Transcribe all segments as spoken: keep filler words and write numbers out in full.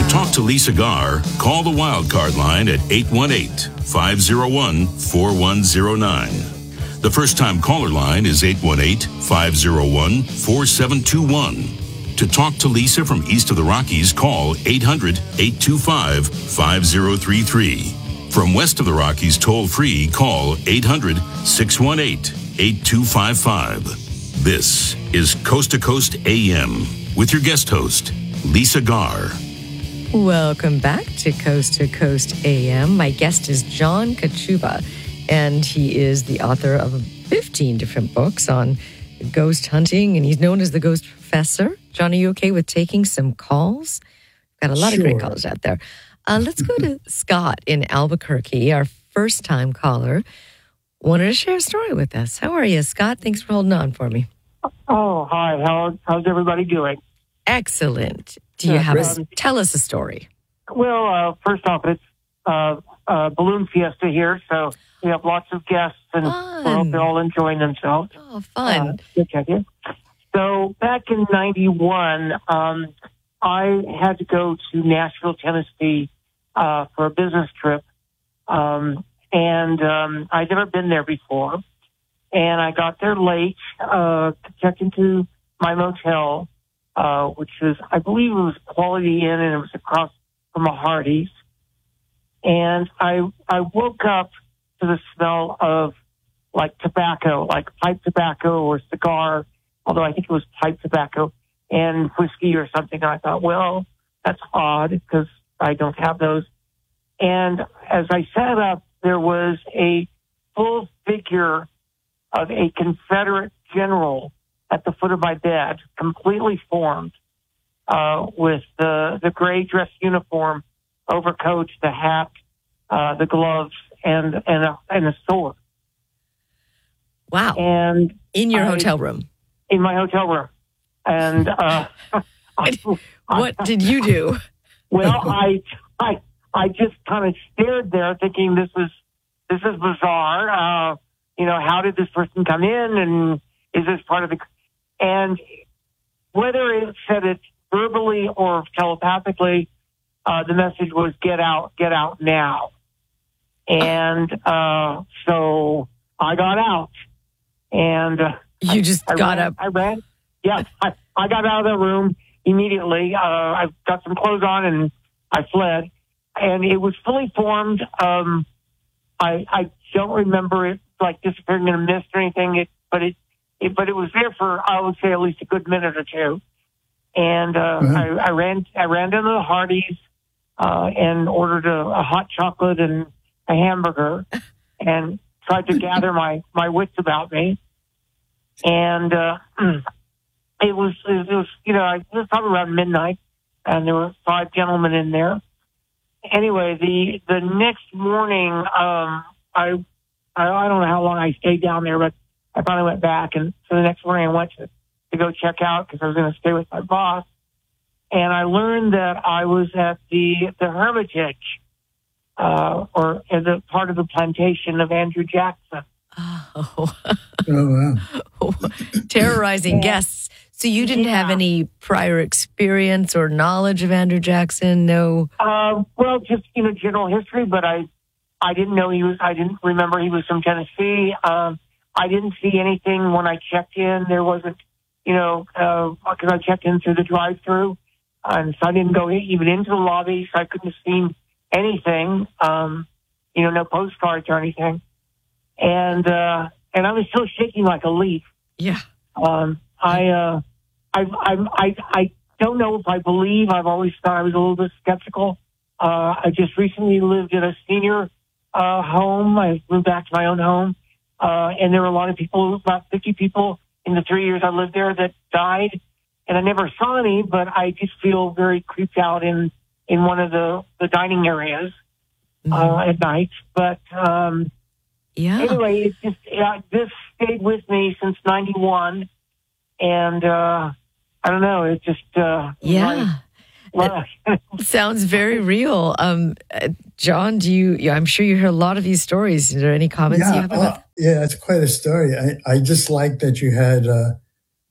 talk to Lisa Garr, call the Wildcard line at eight one eight, five oh one, four one oh nine. The first-time caller line is eight one eight, five oh one, four seven two one. To talk to Lisa from east of the Rockies, call eight hundred, eight two five, five oh three three. From west of the Rockies, toll-free, call eight hundred, six one eight, eight two five five. This is Coast to Coast A M with your guest host, Lisa Garr. Welcome back to Coast to Coast A M. My guest is John Kachuba, and he is the author of fifteen different books on ghost hunting, and he's known as the Ghost Professor. John, are you okay with taking some calls? Got a lot Sure. of great callers out there. Uh, let's go to Scott in Albuquerque, our first-time caller. Wanted to share a story with us. How are you, Scott? Thanks for holding on for me. Oh, hi. How, how's everybody doing? Excellent. Do you Yeah, have great. a, tell us a story. Well, uh, first off, it's uh, uh, Balloon Fiesta here, so we have lots of guests, and Fun. I hope they're all enjoying themselves. Oh, fun. Uh, good check in. So back in ninety-one, um, I had to go to Nashville, Tennessee uh, for a business trip, um, and um, I'd never been there before. And I got there late uh, to check into my motel, uh, which was, I believe it was Quality Inn, and it was across from a Hardee's. And I I woke up to the smell of like tobacco, like pipe tobacco or cigar, although I think it was pipe tobacco and whiskey or something. And I thought, well, that's odd because I don't have those. And as I sat up, there was a full figure of a Confederate general at the foot of my bed, completely formed, uh, with the, the gray dress uniform, overcoat, the hat, uh, the gloves, and, and, a, and a sword. Wow. And In your I- hotel room. in my hotel room. And, uh, I, What did you do? well, I, I, I just kind of stared there thinking this is, this is bizarre. Uh, you know, how did this person come in, and is this part of the, and whether it said it verbally or telepathically, uh, the message was get out, get out now. And, uh, so I got out, and uh, You just I got ran, up. I ran. Yeah, I, I got out of the room immediately. Uh, I got some clothes on and I fled. And it was fully formed. Um, I I don't remember it like disappearing in a mist or anything. It, but it, it but it was there for, I would say, at least a good minute or two. And uh, Mhm. I, I ran I ran down to the Hardee's uh, and ordered a, a hot chocolate and a hamburger and tried to gather my my wits about me. And uh, it was, it was, you know, it was probably around midnight, and there were five gentlemen in there. Anyway, the the next morning, um, I, I I don't know how long I stayed down there, but I finally went back, and so the next morning I went to, to go check out because I was going to stay with my boss, and I learned that I was at the the Hermitage, uh, or as a part of the plantation of Andrew Jackson. Oh, Oh, wow. terrorizing Yeah. guests. So you didn't have Yeah. any prior experience or knowledge of Andrew Jackson? No. Uh, well, just, you know, general history, but I, I didn't know he was, I didn't remember he was from Tennessee. Um, I didn't see anything when I checked in. There wasn't, you know, uh, cause I checked in through the drive-through, and so I didn't go even into the lobby, so I couldn't have seen anything, um, you know, no postcards or anything. And, uh, and I was still shaking like a leaf. Yeah. Um, I, uh, I, I, I, I don't know if I believe. I've always thought I was a little bit skeptical. Uh, I just recently lived in a senior, uh, home. I moved back to my own home. Uh, and there were a lot of people, about fifty people in the three years I lived there that died. And I never saw any, but I just feel very creeped out in, in one of the, the dining areas, uh, Mhm. at night. But, um, Yeah. anyway, it just uh, this stayed with me since ninety-one, and uh, I don't know. It just uh, Yeah. like, like, Sounds very real. Um, uh, John, do you, yeah, I'm sure you hear a lot of these stories. Is there any comments you Yeah, have uh, about yeah, it's quite a story. I, I just like that you had uh,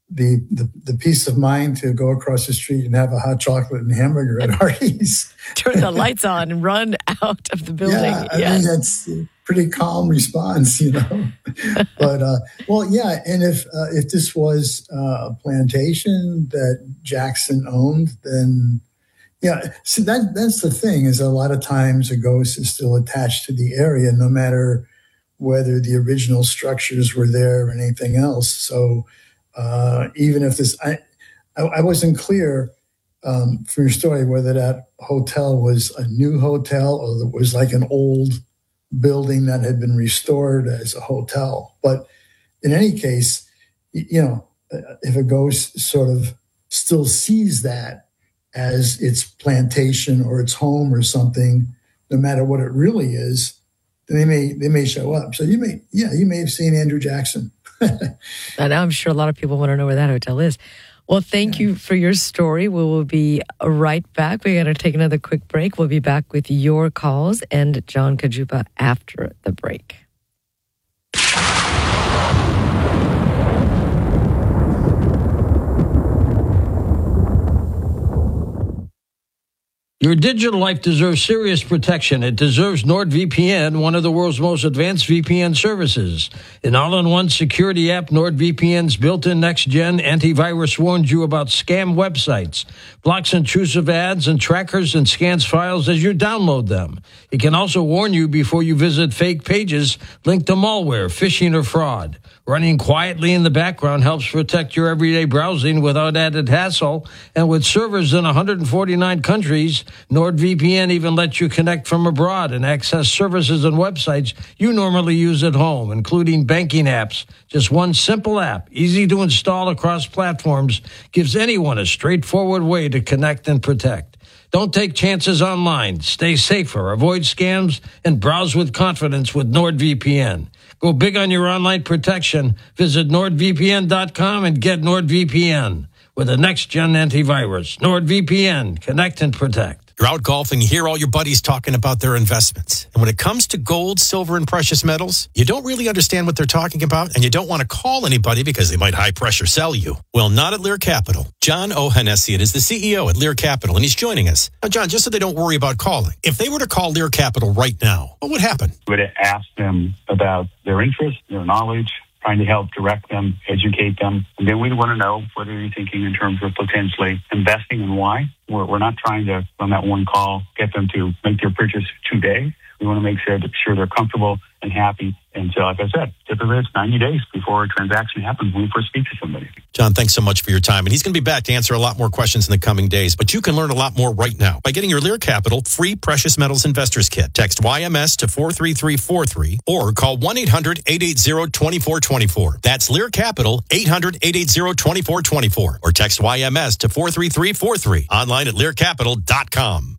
the, the the peace of mind to go across the street and have a hot chocolate and hamburger at Hardee's. Turn the lights on and run out of the building. Yeah, I yes. mean, that's a pretty calm response, you know. But, uh, well, yeah, and if uh, if this was uh, a plantation that Jackson owned, then, yeah, see, that that's the thing, is a lot of times a ghost is still attached to the area, no matter whether the original structures were there or anything else. So uh, even if this, I, I, I wasn't clear um, from your story whether that hotel was a new hotel or it was like an old building that had been restored as a hotel. But in any case, you know, if a ghost sort of still sees that as its plantation or its home or something, no matter what it really is, then they may they may show up. So you may, yeah, you may have seen Andrew Jackson. And I'm sure a lot of people want to know where that hotel is. Well, thank you for your story. We will be right back. We're going to take another quick break. We'll be back with your calls and John Kajuba after the break. Your digital life deserves serious protection. It deserves NordVPN, one of the world's most advanced V P N services. An all-in-one security app, NordVPN's built-in next-gen antivirus warns you about scam websites, blocks intrusive ads and trackers, and scans files as you download them. It can also warn you before you visit fake pages linked to malware, phishing, or fraud. Running quietly in the background helps protect your everyday browsing without added hassle. And with servers in one hundred forty-nine countries, NordVPN even lets you connect from abroad and access services and websites you normally use at home, including banking apps. Just one simple app, easy to install across platforms, gives anyone a straightforward way to connect and protect. Don't take chances online. Stay safer, avoid scams, and browse with confidence with NordVPN. Go big on your online protection. Visit nord v p n dot com and get NordVPN with a next-gen antivirus. NordVPN. Connect and protect. You're out golfing, you hear all your buddies talking about their investments. And when it comes to gold, silver, and precious metals, you don't really understand what they're talking about, and you don't want to call anybody because they might high-pressure sell you. Well, not at Lear Capital. John Ohanessian is the C E O at Lear Capital, and he's joining us. Now, John, just so they don't worry about calling, if they were to call Lear Capital right now, what would happen? I would ask them about their interests, their knowledge, trying to help direct them, educate them. And then we want to know what are you thinking in terms of potentially investing and why. We're, we're not trying to, on that one call, get them to make their purchase today. We want to make sure that sure they're comfortable and happy. And so, like I said, typically it's ninety days before a transaction happens when we first speak to somebody. John, thanks so much for your time. And he's going to be back to answer a lot more questions in the coming days. But you can learn a lot more right now by getting your Lear Capital free Precious Metals Investors Kit. Text Y M S to four three three four three or call one eight hundred eight eight zero two four two four. That's Lear Capital, eight hundred eight eight zero two four two four. Or text Y M S to four three three four three. Online at lear capital dot com.